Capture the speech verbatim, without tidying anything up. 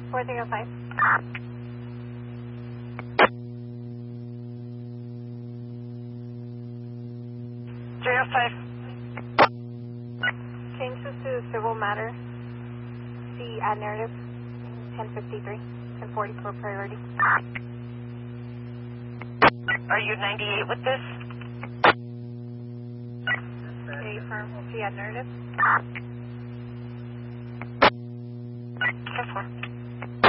four three oh five. three oh five. Change this to civil matter. C, add narrative. ten fifty-three. ten forty-four priority. Are you ninety-eight with this? A firm. C, add narrative. ten four.